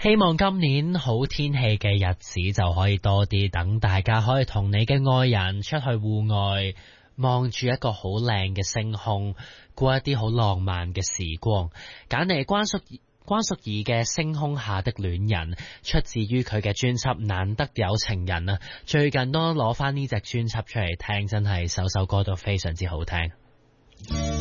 希望今年好天氣嘅日子就可以多啲，等大家可以同你嘅愛人出去戶外，望住一個好靚嘅星空，過一啲好浪漫嘅時光。揀嚟關淑怡嘅《星空下的戀人》，出自於佢嘅專輯《難得有情人》啊！最近都攞翻呢隻專輯出嚟聽，真係首首歌都非常之好聽。